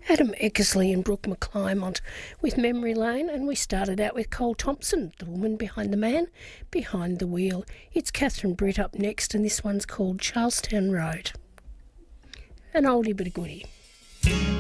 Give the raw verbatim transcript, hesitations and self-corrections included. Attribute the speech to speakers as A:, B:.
A: Adam Eckersley and Brooke McClymont with Memory Lane, and we started out with Cole Thompson, the woman behind the man, behind the wheel. It's Catherine Britt up next, and this one's called Charlestown Road. An oldie but a goodie.